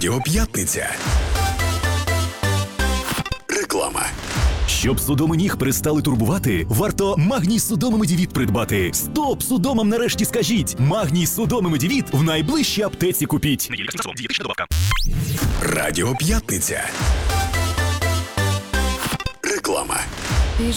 Радіо П'ятниця. Реклама. Щоб судоми ніг перестали турбувати, варто Магній Судоми Медівіт придбати. Стоп! Судомам нарешті скажіть! Магній Судоми Медівіт в найближчій аптеці купіть. Радіо П'ятниця. Реклама.